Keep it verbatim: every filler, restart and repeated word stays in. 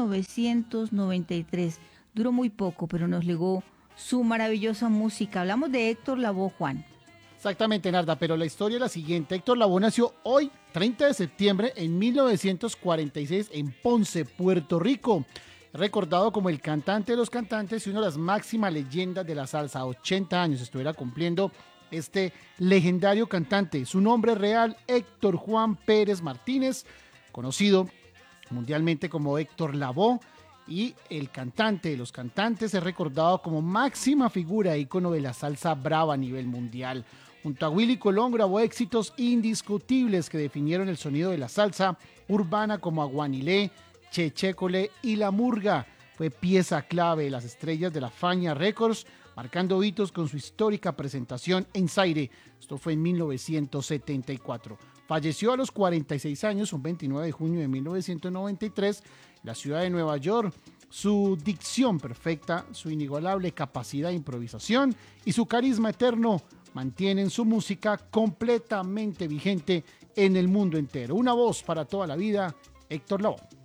novecientos noventa y tres. Duró muy poco, pero nos legó su maravillosa música. Hablamos de Héctor Lavoe, Juan. Exactamente, Narda, pero la historia es la siguiente. Héctor Lavoe nació hoy, treinta de septiembre, en mil novecientos cuarenta y seis, en Ponce, Puerto Rico. Recordado como el cantante de los cantantes y una de las máximas leyendas de la salsa. ochenta años estuviera cumpliendo este legendario cantante. Su nombre real, Héctor Juan Pérez Martínez, conocido mundialmente como Héctor Lavoe, y el cantante de los cantantes es recordado como máxima figura e ícono de la salsa brava a nivel mundial. Junto a Willy Colón grabó éxitos indiscutibles que definieron el sonido de la salsa urbana como Aguanilé, Chechécole y La Murga. Fue pieza clave de las estrellas de la Fania Records, marcando hitos con su histórica presentación en Zaire. Esto fue en mil novecientos setenta y cuatro. Falleció a los cuarenta y seis años, un veintinueve de junio de mil novecientos noventa y tres, en la ciudad de Nueva York. Su dicción perfecta, su inigualable capacidad de improvisación y su carisma eterno mantienen su música completamente vigente en el mundo entero. Una voz para toda la vida, Héctor Lavoe.